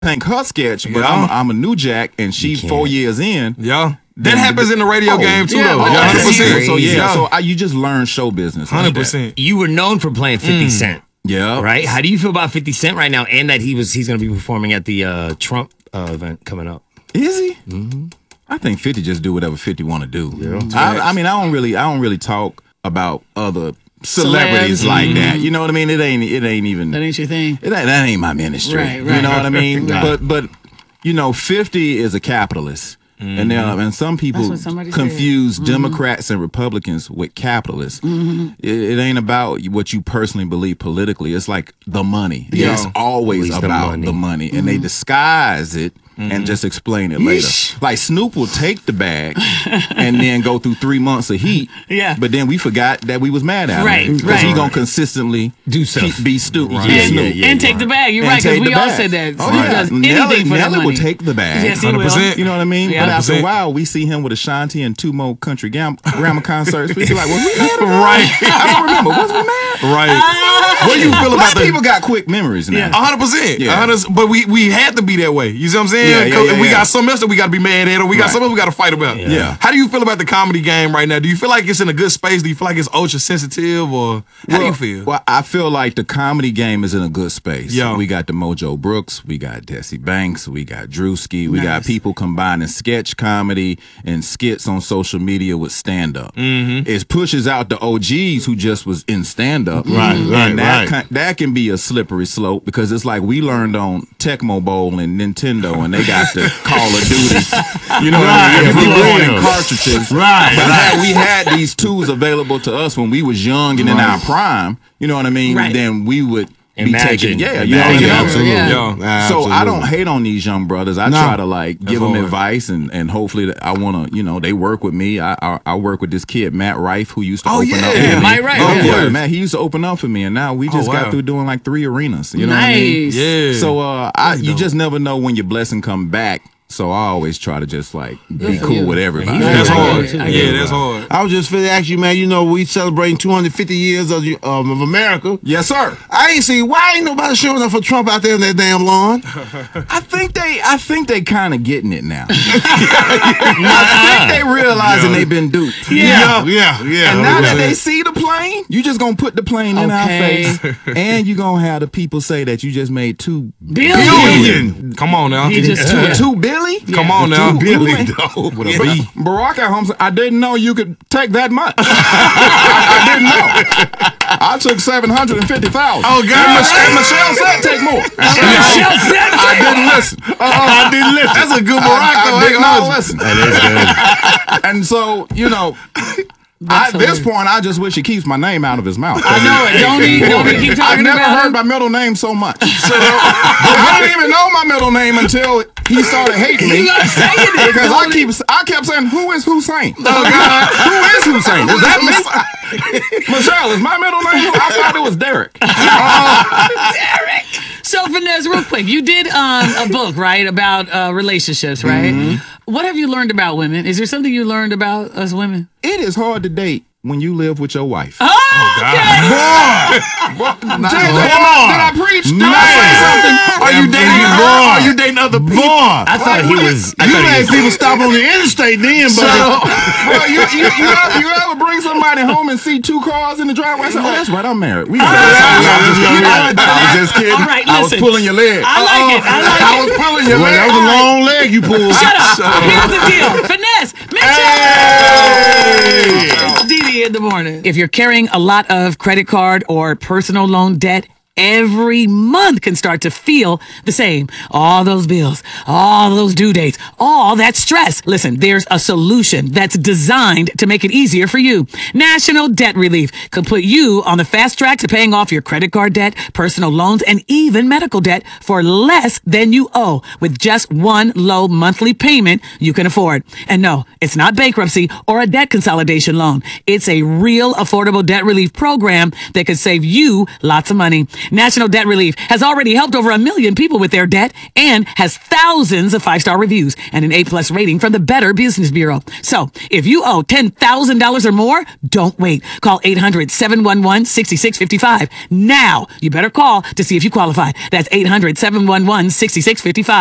think her sketch, but I'm a new jack, and she 4 years in. Yeah. That happens in the radio game too, though. 100%. So you just learn show business. 100%. You were known for playing 50 Cent. Yeah. Right? How do you feel about 50 Cent right now, and that he's going to be performing at the Trump event coming up? Is he? Mm-hmm. I think 50 just do whatever 50 want to do. Yeah. I mean, I don't really talk about other celebrities like that. You know what I mean? It ain't even. That ain't your thing. That ain't my ministry. Right. You know what I mean? But 50 is a capitalist. Mm-hmm. And some people confuse Democrats and Republicans with capitalists. Mm-hmm. It ain't about what you personally believe politically. It's like the money. Yeah. It's always about the money. And they disguise it and just explain it later. Like Snoop will take the bag and then go through 3 months of heat. Yeah. But then we forgot that we was mad at him. Because he gonna consistently be stupid. And take the bag. You're right, because we all said that. Oh, yeah. Does anything for Nelly will take the bag. Yes, he will. 100%. You know what I mean? Yeah. But after a while, we see him with Ashanti and 2 more country grammar concerts. We be like, was we mad? Right. I don't remember. Was we mad? Right. What do you feel about that? People got quick memories now. 100%. Yeah. 100%. But we had to be that way. You see what I'm saying? We got something else that we got to be mad at, or we got something else we got to fight about. Yeah. How do you feel about the comedy game right now? Do you feel like it's in a good space? Do you feel like it's ultra sensitive, or how do you feel? Well, I feel like the comedy game is in a good space. Yeah. We got the Mojo Brooks, we got Desi Banks, we got Drewski, we got people combining sketch comedy and skits on social media with stand-up. Mm-hmm. It pushes out the OGs who just was in stand-up. And that can be a slippery slope, because it's like we learned on Tecmo Bowl and Nintendo, and they got the Call of Duty. You know what I mean? We were in cartridges. But we had these tools available to us when we was young and in our prime. You know what I mean? Then we would be taking, you know what I mean? Absolutely. So I don't hate on these young brothers. I try to give them advice, and hopefully I want to, they work with me. I work with this kid, Matt Rife, who used to open up for me. Mike Rife. Matt, he used to open up for me, and now we just got through doing like 3 arenas. You know what I mean? Yeah. So you just never know when your blessing come back. So I always try to just be cool with everybody. That's hard. That's hard. I was just finna ask you, man. We celebrating 250 years of America. Yes, sir. I ain't see why ain't nobody showing up for Trump out there in that damn lawn. I think they kind of getting it now. I think they realizing they've been duped. Yeah. And now that they see the plane, you just gonna put the plane in our face, and you gonna have the people say that you just made $2 billion. Come on now. He just $2 billion. Come on now. Billy, though. With a B. Barack at home said, I didn't know you could take that much. I didn't know. I took 750,000. Oh, God. And Michelle said take more. Michelle said I didn't listen. I didn't listen. That's a good Barack, though. I did not listen. That is good. And so, at this point, I just wish he keeps my name out of his mouth. I know it. Don't he keep talking I've never about heard him? my middle name so much. I didn't even know my middle name until he started hating me. Because I kept saying, who is Hussein? Oh, God. Who is Hussein? Is that me? Michelle, is my middle name? I thought it was Derek. Derek. So, Finesse, real quick, you did a book, right, about relationships, right? Mm-hmm. What have you learned about women? Is there something you learned about us women? It is hard to date when you live with your wife. Oh, okay. Did I preach? Did I say something? Are you dating Are you dating other people? I thought he was. You made people stop on the interstate then, but you ever bring somebody home and see 2 cars in the driveway? I said, oh, that's right, I'm married. I was just kidding. All right, I was pulling your leg. I like it. I was pulling your leg. that was a long leg you pulled. Shut up. Here's the deal. Finesse. Mitchell. It's Didi in the morning. If you're carrying a lot of credit card or personal loan debt, every month can start to feel the same. All those bills, all those due dates, all that stress. Listen, there's a solution that's designed to make it easier for you. National Debt Relief could put you on the fast track to paying off your credit card debt, personal loans, and even medical debt for less than you owe with just one low monthly payment you can afford. And no, it's not bankruptcy or a debt consolidation loan. It's a real affordable debt relief program that could save you lots of money. National Debt Relief has already helped over 1 million people with their debt and has thousands of 5-star reviews and an A+ rating from the Better Business Bureau. So if you owe $10,000 or more, don't wait. Call 800-711-6655. Now, you better call to see if you qualify. That's 800-711-6655.